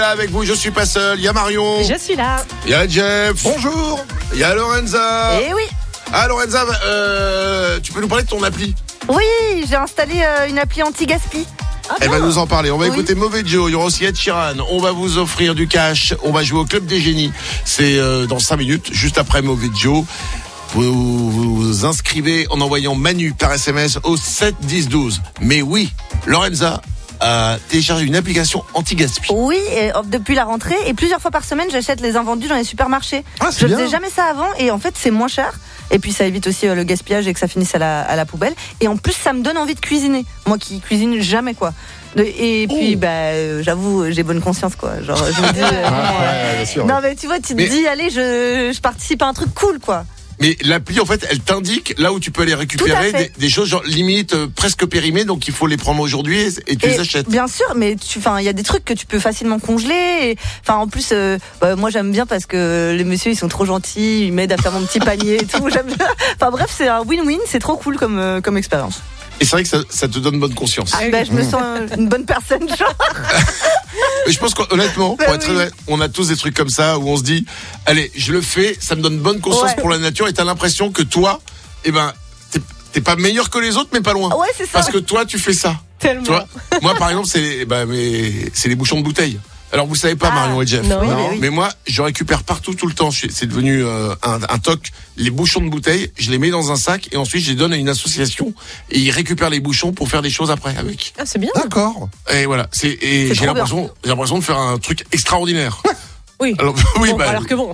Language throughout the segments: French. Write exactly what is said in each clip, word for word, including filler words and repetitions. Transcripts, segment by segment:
Avec vous, je suis pas seul. Il y a Marion. Je suis là. Il y a Jeff. Bonjour. Il y a Lorenza. Eh oui. Ah Lorenza, euh, tu peux nous parler de ton appli? Oui, j'ai installé euh, une appli anti-gaspi. Ah, Elle va nous en parler. On va Oui. écouter Mauvais Joe. Il y aura aussi Ed Sheeran. On va vous offrir du cash. On va jouer au Club des Génies. C'est euh, dans cinq minutes, juste après Mauvais Joe. Vous vous inscrivez en envoyant Manu par S M S au sept dix douze. Mais oui, Lorenza a téléchargé une application anti-gaspi. Oui, et, oh, depuis la rentrée. Et plusieurs fois par semaine, j'achète les invendus dans les supermarchés. Ah, c'est Je bien. faisais jamais ça avant. Et en fait, c'est moins cher. Et puis, ça évite aussi euh, le gaspillage et que ça finisse à la, à la poubelle. Et en plus, ça me donne envie de cuisiner. Moi qui cuisine jamais, quoi. De- et puis, Oh. bah, euh, j'avoue, j'ai bonne conscience, quoi. Genre, je me dis. euh, Ah, ouais, bien sûr. non, mais tu vois, tu te Mais- dis, allez, je, je participe à un truc cool, quoi. Mais l'appli, en fait, elle t'indique là où tu peux aller récupérer Tout à des, fait. des choses genre limite euh, presque périmées, donc il faut les prendre aujourd'hui et, et tu Et les achètes. Bien sûr, mais tu, enfin, il y a des trucs que tu peux facilement congeler. Enfin, en plus, euh, bah, moi j'aime bien parce que les messieurs ils sont trop gentils, ils m'aident à faire mon petit panier et tout. J'aime bien. Enfin bref, c'est un win-win, c'est trop cool comme euh, comme expérience. Et c'est vrai que ça, ça te donne bonne conscience. Ah, bah, je me sens euh, une bonne personne, genre. Mais je pense qu'honnêtement, Bah pour être oui. honnête, on a tous des trucs comme ça où on se dit, allez, je le fais, ça me donne bonne conscience Ouais. pour la nature et t'as l'impression que toi, eh ben, t'es, t'es pas meilleur que les autres, mais pas loin. Ouais, c'est ça. Parce que toi, tu fais ça. Tellement. Tu vois, moi, par exemple, c'est, bah, mais, c'est les bouchons de bouteille. Alors, vous savez pas, Ah, Marion et Jeff. non. Oui, Non. mais oui. Mais moi, je récupère partout, tout le temps. Je- C'est devenu euh, un, un toc. Les bouchons de bouteille, je les mets dans un sac et ensuite je les donne à une association et ils récupèrent les bouchons pour faire des choses après avec. Ah, c'est bien. D'accord. Et voilà. C'est et C'est j'ai trop l'impression, j'ai l'impression de faire un truc extraordinaire. Oui. Alors, oui, Bon, bah, alors que bon.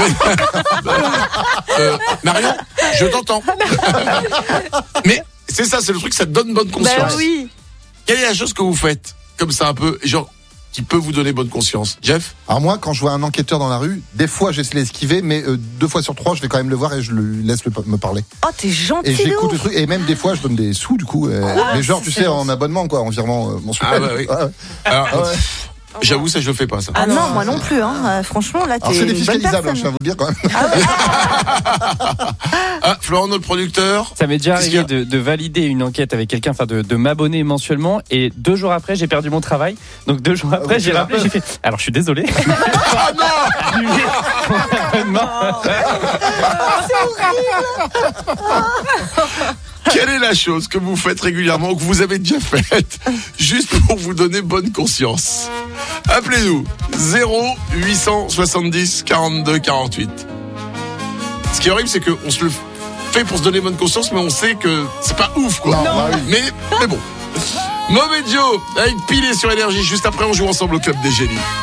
euh, Marion, je t'entends. Mais c'est ça, c'est le truc, ça te donne bonne Bah conscience. oui. Quelle est la chose que vous faites comme ça un peu, genre qui peut vous donner bonne conscience, Jeff? Alors moi, quand je vois un enquêteur dans la rue, des fois j'essaie d'esquiver, mais euh, deux fois sur trois, je vais quand même le voir et je le laisse le- me parler. Oh, t'es gentil Et de j'écoute le ouf. truc, et même des fois je donne des sous du coup, euh, Ah, mais genre ça, tu c'est sais bon. en abonnement quoi, en virement euh, mensuel. Ah, bah oui. Ouais, ouais. Alors, Ah ouais. j'avoue, ça je le fais pas ça. Ah non, non, moi c'est- non plus. Hein. Euh, franchement, là, Alors t'es c'est une bonne défiscalisable, hein, personne. je tiens à vous le dire quand même. Ah, Florent, notre producteur. Ça m'est déjà Qu'est-ce qu'il y arrivé de, de valider une enquête avec quelqu'un, enfin de, de m'abonner mensuellement, et deux jours après j'ai perdu mon travail. Donc deux jours après oui, j'ai tu rappelé, l'as j'ai fait. Alors je suis désolé. Ah non! Annulé mon abonnement. Quelle est la chose que vous faites régulièrement ou que vous avez déjà faite juste pour vous donner bonne conscience? Appelez-nous zéro huit cent soixante-dix quarante-deux quarante-huit. Ce qui est horrible, c'est qu'on se le fait pour se donner bonne conscience, mais on sait que c'est pas ouf, quoi. Non, bah oui. Mais, mais bon. Mauvais Joe avec Pilé sur Énergie. Juste après, on joue ensemble au Club des Génies.